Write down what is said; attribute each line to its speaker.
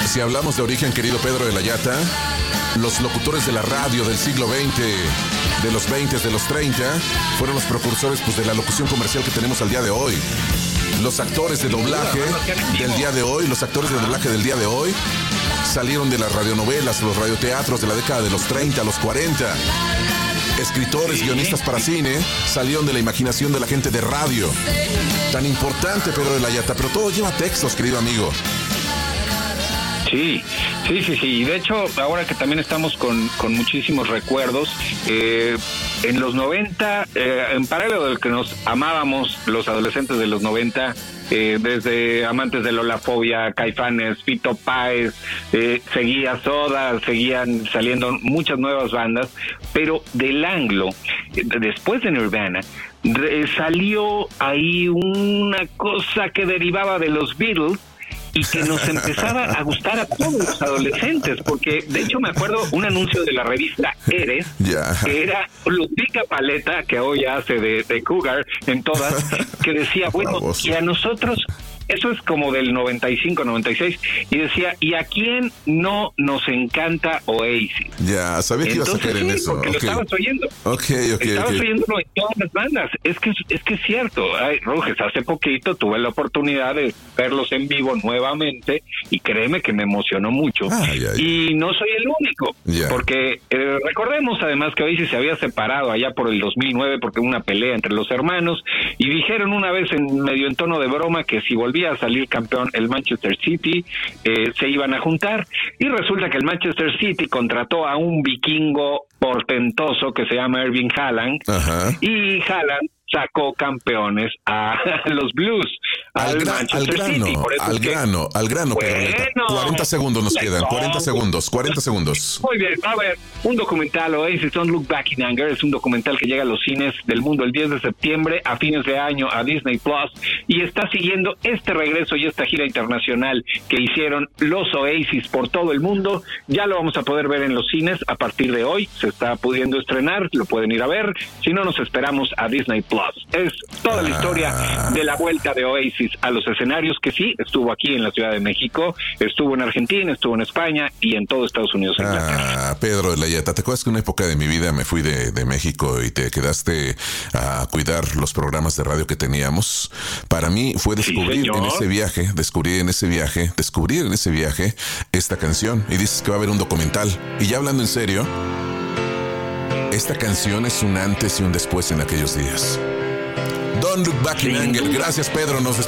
Speaker 1: Si hablamos de origen, querido Pedro de la Yata, los locutores de la radio del siglo XX, de los 20, de los 30, fueron los precursores pues, de la locución comercial que tenemos al día de hoy. Los actores de doblaje del día de hoy, salieron de las radionovelas, los radioteatros de la década de los 30, los 40. Escritores, guionistas para cine, salieron de la imaginación de la gente de radio. Tan importante, Pedro de la Yata, pero todo lleva textos, querido amigo.
Speaker 2: Sí. Y de hecho, ahora que también estamos con muchísimos recuerdos, en los 90, en paralelo del que nos amábamos los adolescentes de los 90, desde Amantes de Lolafobia, Caifanes, Fito Páez, seguía Soda, seguían saliendo muchas nuevas bandas, pero del anglo, después de Nirvana, salió ahí una cosa que derivaba de los Beatles, y que nos empezaba a gustar a todos los adolescentes, porque de hecho me acuerdo un anuncio de la revista Eres, que era Ludwika Paleta, que hoy hace de Cougar en todas, que decía, bueno, y a nosotros, eso es como del 95, 96, y decía, ¿y a quién no nos encanta Oasis?
Speaker 1: Ya, sabía que ibas a caer en eso.
Speaker 2: Porque lo estabas oyendo. Estabas oyéndolo en todas las bandas. Es que es cierto. Ay, Ruges, hace poquito tuve la oportunidad de verlos en vivo nuevamente, y créeme que me emocionó mucho. Y no soy el único, porque recordemos además que Oasis se había separado allá por el 2009 porque hubo una pelea entre los hermanos, y dijeron una vez medio en tono de broma que si volvía a salir campeón el Manchester City, se iban a juntar, y resulta que el Manchester City contrató a un vikingo portentoso que se llama Erling Haaland, y Haaland sacó campeones a los Blues, al Manchester City.
Speaker 1: Al grano, bueno, 40 segundos nos quedan, 40 segundos.
Speaker 2: Muy bien, a ver, un documental, Oasis Don't Look Back in Anger, es un documental que llega a los cines del mundo el 10 de septiembre, a fines de año a Disney Plus, y está siguiendo este regreso y esta gira internacional que hicieron los Oasis por todo el mundo. Ya lo vamos a poder ver en los cines a partir de hoy, se está pudiendo estrenar, lo pueden ir a ver, si no nos esperamos a Disney Plus. Es toda la historia de la vuelta de Oasis a los escenarios, que sí, estuvo aquí en la Ciudad de México, estuvo en Argentina, estuvo en España y en todo Estados Unidos e Inglaterra.
Speaker 1: Pedro de la Yata, ¿te acuerdas que en una época de mi vida me fui de México y te quedaste a cuidar los programas de radio que teníamos? Para mí fue descubrir en ese viaje esta canción, y dices que va a haber un documental. Y ya hablando en serio, esta canción es un antes y un después en aquellos días. Don't Look Back in Anger. Gracias, Pedro. Nos